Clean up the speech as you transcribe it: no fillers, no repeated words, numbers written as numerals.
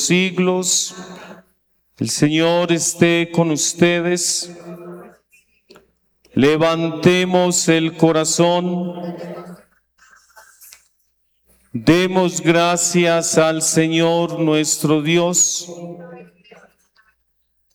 siglos. El Señor esté con ustedes. Levantemos el corazón. Demos gracias al Señor nuestro Dios.